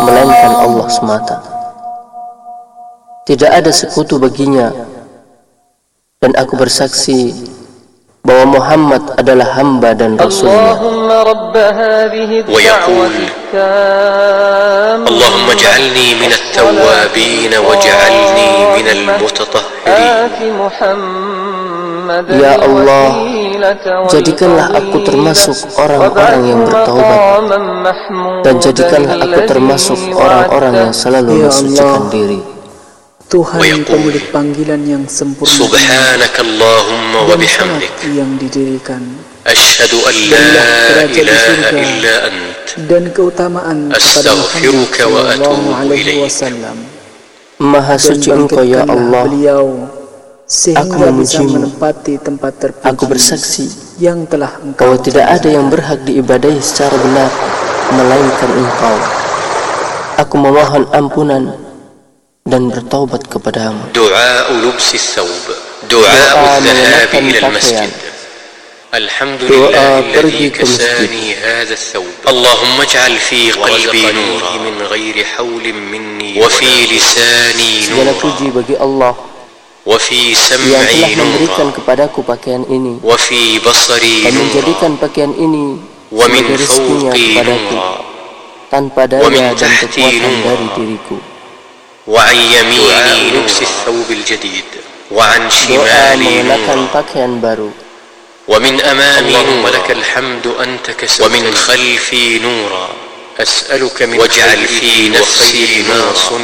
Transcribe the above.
melainkan Allah semata. Tidak ada sekutu baginya, dan aku bersaksi bahwa Muhammad adalah hamba dan Rasulnya. ويقول اللهم اجعلني من التوابين واجعلني من المتطهرين. Ya Allah, jadikanlah aku termasuk orang-orang yang bertaubat, dan jadikanlah aku termasuk orang-orang yang selalu mensucikan diri. Tuhan pemilik panggilan yang sempurna, Subhanaka Allahumma wa bihamdik, yang didirikan, asyhadu an la ilaha illa ant, dan keutamaan kepada astaghfiruka wa atubu ilaik. Maha suci Engkau ya Allah, beliau sehingga bisa memujimu. menempati tempat terpuji. Aku bersaksi yang telah Engkau bahwa tidak ada yang berhak diibadahi secara benar melainkan Engkau. Aku memohon ampunan dan bertaubat kepadamu. Doa lubsi thawb, doa الذهاب إلى المسجد. Alhamdulillah alladhi kasani hadha thawb. Allahumma ij'al fi qalbi nuran min ghairi hawlin minni wa fi lisani Segala nuran puji bagi Allah wa fi yang sam'i telah memberikan nuran kepadaku pakaian ini wa fi basari dan nuran menjadikan pakaian ini wa min sebagai rezekinya fawqi kepadaku nuran tanpa wa min daya dan tahti kekuatan nuran. dari diriku. وعن يميني لبس الثوب الجديد وعن Doa شمالي mengenakan نورا pakaian baru, ومن أمامي نورا ولك الحمد أنت كسوتني ومن خلفي نورا أسألك من واجعل في نفسي نورا